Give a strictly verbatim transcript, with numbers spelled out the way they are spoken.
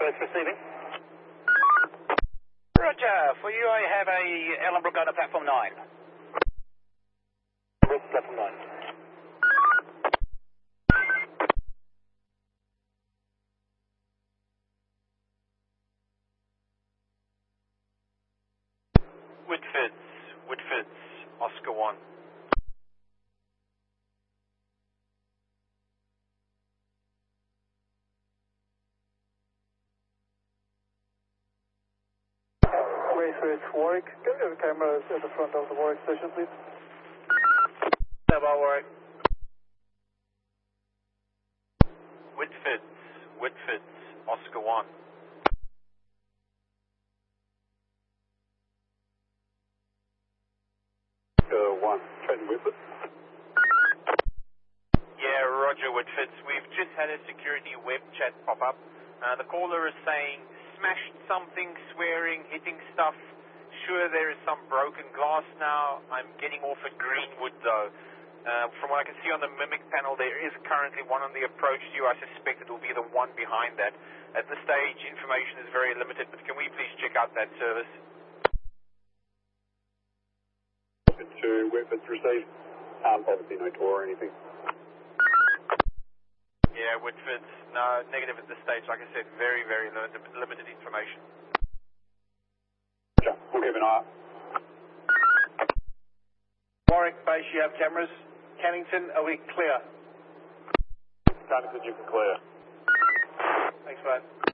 both receiving. Roger, for you I have a Ellenbrook on platform nine. Platform nine. Whitfords, Whitfords, Oscar one. Whitfords, Warwick. Can we have a camera at the front of the Warwick station, please? Stand by, Warwick. Whitfords, Whitfords, Oscar one. Uh, one, Trenton Whitford. Yeah, Roger, Whitfords. We've just had a security web chat pop up. Uh, the caller is saying, smashed something, swearing, hitting stuff. Sure, there is some broken glass now. I'm getting off at Greenwood, though. Uh, from what I can see on the Mimic panel, there is currently one on the approach to you. I suspect it will be the one behind that. At this stage, information is very limited, but can we please check out that service? To Whitford's received. Um, obviously no tour or anything. Yeah, Whitfords. No, negative at this stage. Like I said, very, very limited, limited information. Sure. We'll keep an eye out. Warwick base, you have cameras. Cannington, are we clear? Cannington, you can clear. Thanks, mate.